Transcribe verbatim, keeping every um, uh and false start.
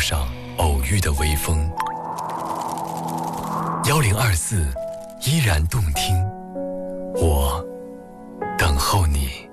上偶遇的微风。幺零二四依然动听，我等候你。